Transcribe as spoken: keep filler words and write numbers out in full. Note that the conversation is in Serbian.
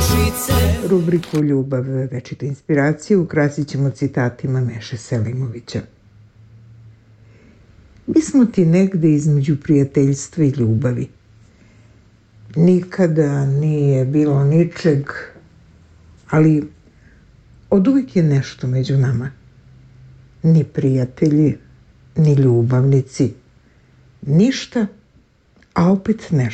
Rubriku Ljubav, večita inspiracija ukrasit ćemo citatima Meše Selimovića. Mi smo ti negde između prijateljstva i ljubavi. Nikada nije bilo ničeg, ali od uvijek je nešto među nama. Ni prijatelji, ni ljubavnici, ništa, a opet nešto.